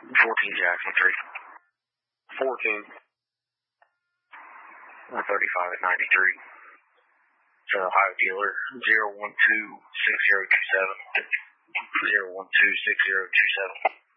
Jackson 3. 135 at 93. It's an Ohio dealer, 0126027. 0126027.